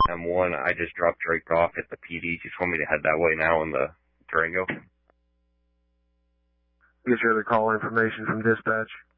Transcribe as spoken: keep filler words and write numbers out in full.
M one. I just dropped Drake off at the P D. Just want me to head that way now in the Durango. Get your other call information from dispatch.